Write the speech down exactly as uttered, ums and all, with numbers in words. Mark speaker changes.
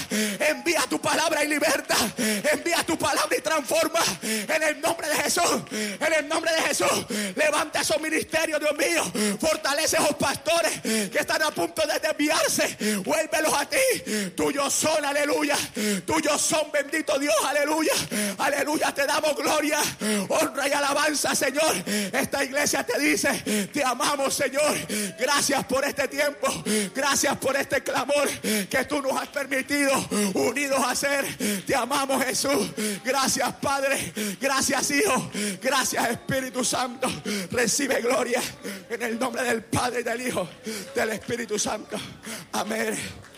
Speaker 1: Envía tu palabra y liberta. Envía tu palabra y transforma. En el nombre de Jesús. En el nombre de Jesús. Levanta esos ministerios, Dios mío. Fortalece a esos pastores que están a punto de desviarse. Vuélvelos a ti. Tuyos son, aleluya. Tuyos son, bendito Dios, aleluya. Aleluya, te damos gloria, honra y alabanza, Señor. Esta iglesia te dice, te amamos, Señor. Gracias por este tiempo. Gracias por este clamor que tú nos has permitido unidos a hacer. Te amamos, Jesús. Gracias, Padre. Gracias, Hijo. Gracias, Espíritu Santo. Recibe gloria en el nombre del Padre y del Hijo, del Espíritu Santo. Amén.